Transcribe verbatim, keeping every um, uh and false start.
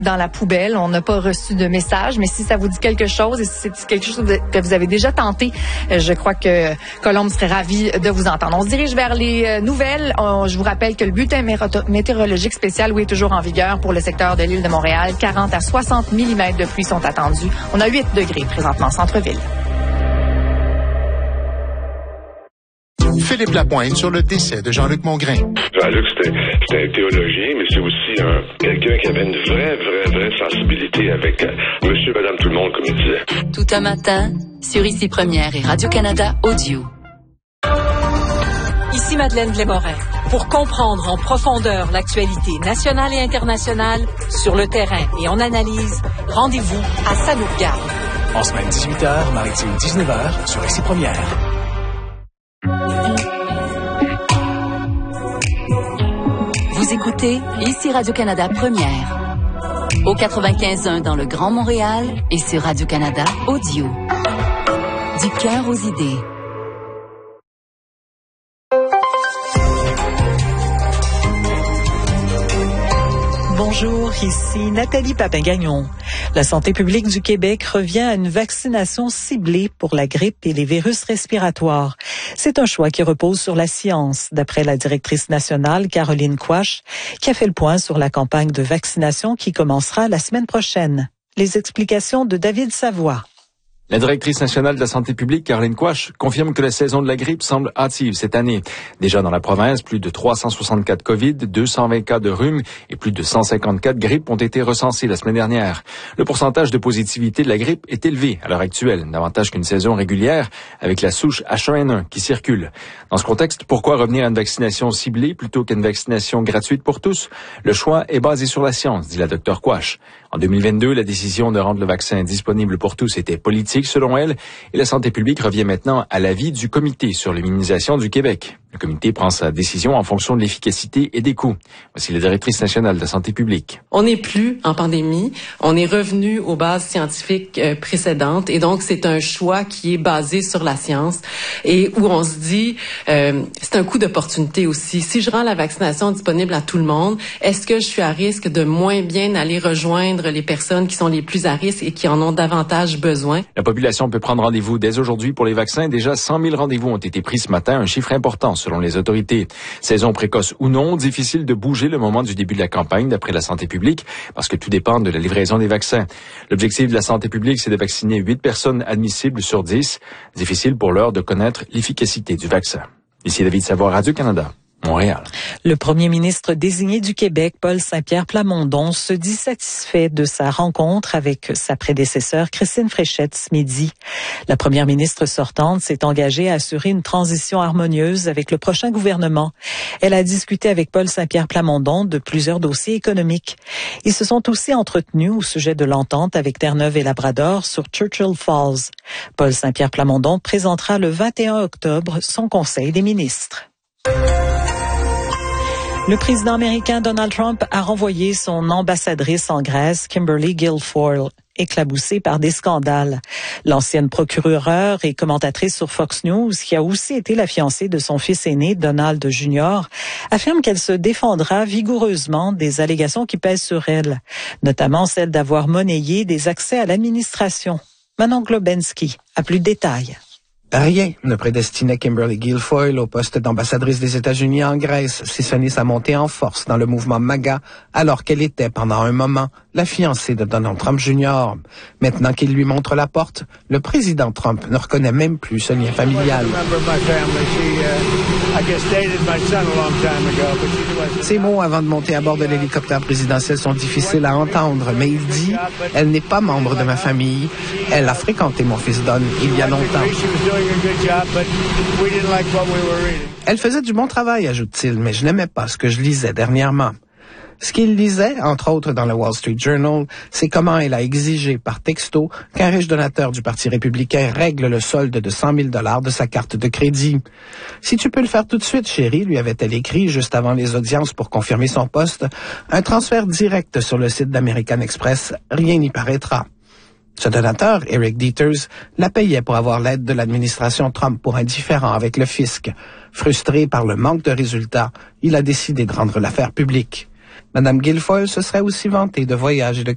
dans la poubelle. On n'a pas reçu de message, mais si ça vous dit quelque chose et si c'est quelque chose que vous avez déjà tenté, je crois que Colombe serait ravi de vous entendre. On se dirige vers les nouvelles. On, je vous rappelle que le bulletin météorologique spécial, oui, est toujours en vigueur pour le secteur de l'île de Montréal. quarante à soixante millimètres de pluie sont attendus. On a huit degrés présentement en centre-ville. Philippe Lapointe sur le décès de Jean-Luc Mongrain. Jean-Luc, c'était, c'était un théologien, mais c'est aussi un, quelqu'un qui avait une vraie, vraie, vraie sensibilité avec euh, monsieur, madame, tout le monde, comme il disait. Tout un matin, sur Ici Première et Radio-Canada Audio. Ici Madeleine Blais-Morin. Pour comprendre en profondeur l'actualité nationale et internationale, sur le terrain et en analyse, rendez-vous à Ça nous regarde. En semaine dix-huit heures, maritime dix-neuf heures, sur Ici Première. Vous écoutez Ici Radio-Canada Première. Au quatre-vingt-quinze point un dans le Grand Montréal et sur Radio-Canada Audio. Du cœur aux idées. Bonjour, ici Nathalie Papin-Gagnon. La santé publique du Québec revient à une vaccination ciblée pour la grippe et les virus respiratoires. C'est un choix qui repose sur la science, d'après la directrice nationale Caroline Quach, qui a fait le point sur la campagne de vaccination qui commencera la semaine prochaine. Les explications de David Savoie. La directrice nationale de la santé publique, Caroline Quach, confirme que la saison de la grippe semble hâtive cette année. Déjà dans la province, plus de trois cent soixante-quatre COVID, deux cent vingt cas de rhume et plus de cent cinquante-quatre grippes ont été recensés la semaine dernière. Le pourcentage de positivité de la grippe est élevé à l'heure actuelle, davantage qu'une saison régulière, avec la souche H un N un qui circule. Dans ce contexte, pourquoi revenir à une vaccination ciblée plutôt qu'à une vaccination gratuite pour tous? Le choix est basé sur la science, dit la docteure Quach. En deux mille vingt-deux, la décision de rendre le vaccin disponible pour tous était politique, selon elle, et la santé publique revient maintenant à l'avis du Comité sur l'immunisation du Québec. Le comité prend sa décision en fonction de l'efficacité et des coûts. Voici la directrice nationale de la santé publique. On n'est plus en pandémie, on est revenu aux bases scientifiques euh, précédentes et donc c'est un choix qui est basé sur la science et où on se dit, euh, c'est un coup d'opportunité aussi. Si je rends la vaccination disponible à tout le monde, est-ce que je suis à risque de moins bien aller rejoindre les personnes qui sont les plus à risque et qui en ont davantage besoin? La population peut prendre rendez-vous dès aujourd'hui pour les vaccins. Déjà cent mille rendez-vous ont été pris ce matin, un chiffre important selon les autorités. Saison précoce ou non, difficile de bouger le moment du début de la campagne d'après la santé publique parce que tout dépend de la livraison des vaccins. L'objectif de la santé publique, c'est de vacciner huit personnes admissibles sur dix. Difficile pour l'heure de connaître l'efficacité du vaccin. Ici David Savoie, Radio-Canada. Montréal. Le premier ministre désigné du Québec, Paul Saint-Pierre Plamondon, se dit satisfait de sa rencontre avec sa prédécesseur Christine Fréchette ce midi. La première ministre sortante s'est engagée à assurer une transition harmonieuse avec le prochain gouvernement. Elle a discuté avec Paul Saint-Pierre Plamondon de plusieurs dossiers économiques. Ils se sont aussi entretenus au sujet de l'entente avec Terre-Neuve et Labrador sur Churchill Falls. Paul Saint-Pierre Plamondon présentera le vingt et un octobre son conseil des ministres. Le président américain Donald Trump a renvoyé son ambassadrice en Grèce, Kimberly Guilfoyle, éclaboussée par des scandales. L'ancienne procureure et commentatrice sur Fox News, qui a aussi été la fiancée de son fils aîné, Donald Junior, affirme qu'elle se défendra vigoureusement des allégations qui pèsent sur elle, notamment celle d'avoir monnayé des accès à l'administration. Manon Globensky a plus de détails. Rien ne prédestinait Kimberly Guilfoyle au poste d'ambassadrice des États-Unis en Grèce, si ce n'est sa montée en force dans le mouvement MAGA, alors qu'elle était, pendant un moment, la fiancée de Donald Trump junior Maintenant qu'il lui montre la porte, le président Trump ne reconnaît même plus ce lien familial. Ces mots avant de monter à bord de l'hélicoptère présidentiel sont difficiles à entendre, mais il dit « Elle n'est pas membre de ma famille. Elle a fréquenté mon fils Don il y a longtemps. » Elle faisait du bon travail, ajoute-t-il, mais je n'aimais pas ce que je lisais dernièrement. Ce qu'il lisait, entre autres dans le Wall Street Journal, c'est comment elle a exigé par texto qu'un riche donateur du Parti républicain règle le solde de cent mille dollars de sa carte de crédit. « Si tu peux le faire tout de suite, chérie », lui avait-elle écrit juste avant les audiences pour confirmer son poste, un transfert direct sur le site d'American Express, rien n'y paraîtra. Ce donateur, Eric Dieters, la payait pour avoir l'aide de l'administration Trump pour un différend avec le fisc. Frustré par le manque de résultats, il a décidé de rendre l'affaire publique. Madame Guilfoyle se serait aussi vantée de voyages et de